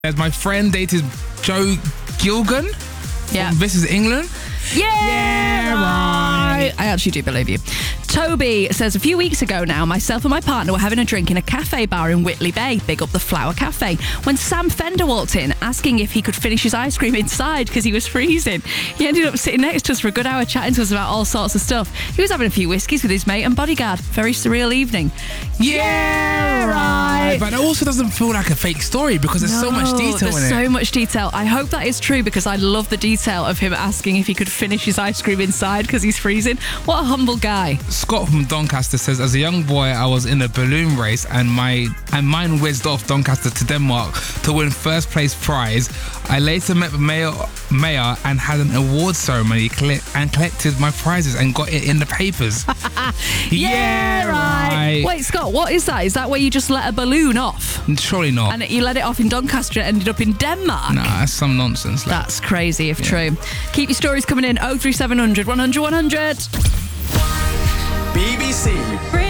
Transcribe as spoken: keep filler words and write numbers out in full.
As my friend dated Joe Gilgan Yeah. from This Is England. Yeah, Yeah, right. I actually do believe you. Toby says, a few weeks ago now, myself and my partner were having a drink in a cafe bar in Whitley Bay, big up the Flower Cafe, when Sam Fender walked in asking if he could finish his ice cream inside because he was freezing. He ended up sitting next to us for a good hour chatting to us about all sorts of stuff. He was having a few whiskies with his mate and bodyguard. Very surreal evening. Yeah, right. But it also doesn't feel like a fake story because there's so much No, detail there's in it. so much detail. I hope that is true because I love the detail of him asking if he could finish his ice cream inside because he's freezing. What a humble guy. Scott from Doncaster says, as a young boy, I was in a balloon race and my and mine whizzed off Doncaster to Denmark to win first place prize. I later met the mayor, mayor and had an award ceremony cle- and collected my prizes and got it in the papers. Yeah, right. Wait, Scott, what is that? Is that where you just let a balloon off? Surely not. And you let it off in Doncaster and ended up in Denmark? Nah, that's some nonsense. Like. That's crazy if true. Keep your stories coming in. oh three seven hundred, one hundred, one hundred. B B C